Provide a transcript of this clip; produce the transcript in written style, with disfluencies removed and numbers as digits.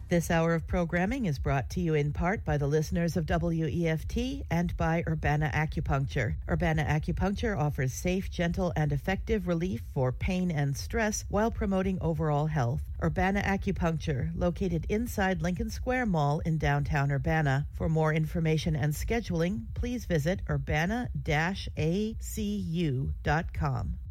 This hour of programming is brought to you in part by the listeners of WEFT and by Urbana Acupuncture. Urbana Acupuncture offers safe, gentle, and effective relief for pain and stress while promoting overall health. Urbana Acupuncture, located inside Lincoln Square Mall in downtown Urbana. For more information and scheduling, please visit urbana-acu.com.